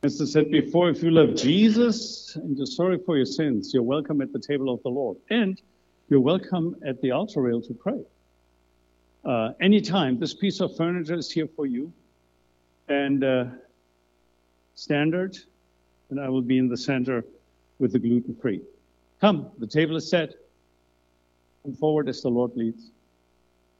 As I said before, if you love Jesus and you're sorry for your sins, you're welcome at the table of the Lord. And you're welcome at the altar rail to pray. Anytime, this piece of furniture is here for you. And standard, and I will be in the center with the gluten-free. Come, the table is set. Come forward as the Lord leads.